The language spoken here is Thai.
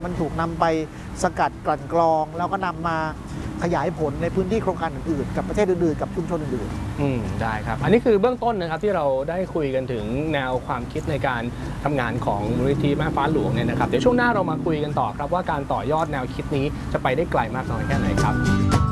มันถูกนำไปสกัดกลั่นกรองแล้วก็นำมาขยายผลในพื้นที่โครงการอื่นๆกับประเทศอื่นๆกับชุมชนอื่นๆได้ครับอันนี้คือเบื้องต้นนะครับที่เราได้คุยกันถึงแนวความคิดในการทำงานของมูลนิธิแม่ฟ้าหลวงเนี่ยนะครับเดี๋ยวช่วงหน้าเรามาคุยกันต่อครับว่าการต่อยอดแนวคิดนี้จะไปได้ไกลมากน้อยแค่ไหนครับ